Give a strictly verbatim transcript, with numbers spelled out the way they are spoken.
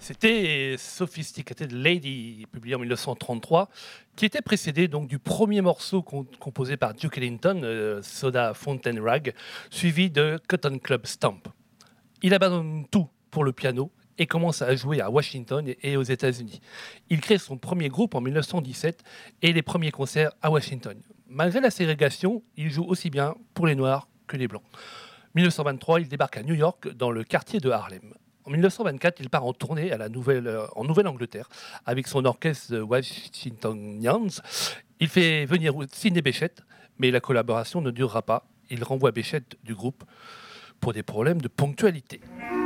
C'était Sophisticated Lady, publié en mille neuf cent trente-trois, qui était précédé donc du premier morceau com- composé par Duke Ellington, euh, Soda Fountain Rag, suivi de Cotton Club Stomp. Il abandonne tout pour le piano et commence à jouer à Washington et aux États-Unis. Il crée son premier groupe en mille neuf cent dix-sept et les premiers concerts à Washington. Malgré la ségrégation, il joue aussi bien pour les Noirs que les Blancs. mille neuf cent vingt-trois, il débarque à New York, dans le quartier de Harlem. En mille neuf cent vingt-quatre, il part en tournée à la nouvelle, euh, en Nouvelle-Angleterre avec son orchestre The Washingtonians. Il fait venir Sidney Bechet, mais la collaboration ne durera pas. Il renvoie Bechet du groupe pour des problèmes de ponctualité.